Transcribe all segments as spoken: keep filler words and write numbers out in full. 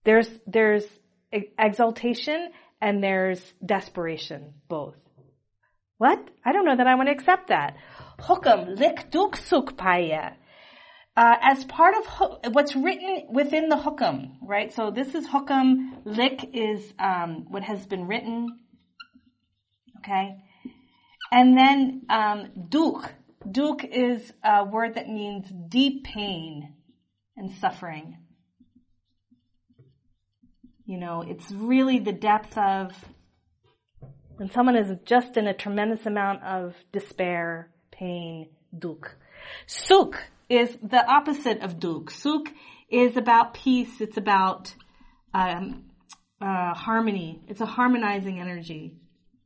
There's, there's exaltation and there's desperation, both. What? I don't know that I want to accept that. Hukam, lik duk suk paya. Uh, as part of what's written within the hukam, right? So this is hukam, lik is um, what has been written, okay? And then um, duk. Duk is a word that means deep pain and suffering. You know, it's really the depth of when someone is just in a tremendous amount of despair, pain, duk. Suk is the opposite of duk. Suk is about peace. It's about um, uh, harmony. It's a harmonizing energy.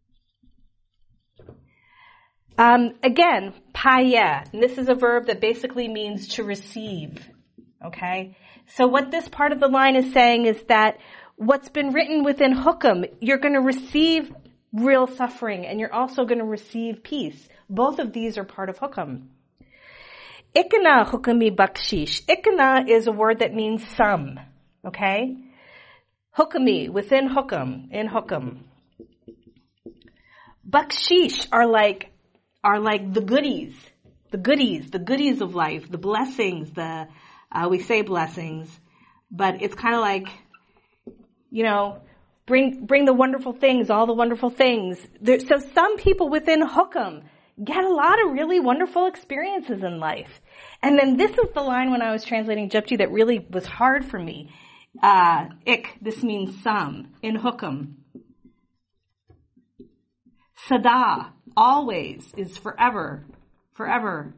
Um, again, paya. And this is a verb that basically means to receive. Okay? So what this part of the line is saying is that what's been written within hukam, you're going to receive real suffering and you're also going to receive peace. Both of these are part of hukam. Ikna hukami bakshish. Ikna is a word that means some. Okay? Hukami, within hukam, in hukam. Bakshish are like, are like the goodies. The goodies, the goodies of life, the blessings, the, uh, we say blessings, but it's kind of like, you know, bring, bring the wonderful things, all the wonderful things. There, so some people within hukam get a lot of really wonderful experiences in life. And then this is the line when I was translating Japji that really was hard for me. Uh, ik, this means some, in hukam. Sada, always, is forever, forever.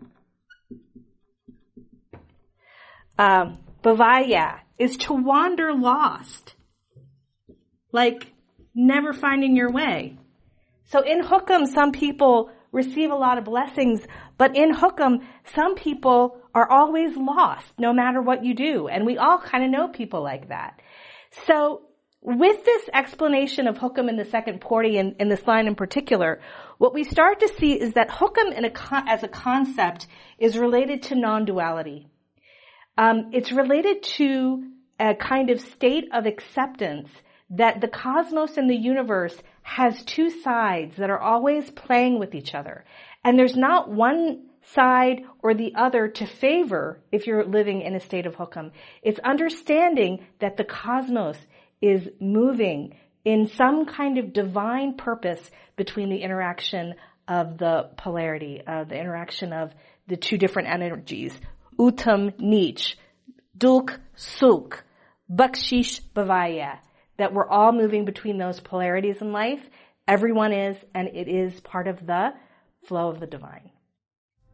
Um, bhavaya is to wander lost. Like, never finding your way. So in hukam, some people receive a lot of blessings, but in hukam, some people are always lost, no matter what you do. And we all kind of know people like that. So with this explanation of hukam in the second pori, in, in this line in particular, what we start to see is that hukam in a con- as a concept is related to non-duality. Um, it's related to a kind of state of acceptance that the cosmos and the universe has two sides that are always playing with each other. And there's not one side or the other to favor if you're living in a state of hukam. It's understanding that the cosmos is moving in some kind of divine purpose between the interaction of the polarity, of the interaction of the two different energies. Uttam, Nich, Duk, Suk, Bakshish, Bhavaya. That we're all moving between those polarities in life. Everyone is, and it is part of the flow of the divine.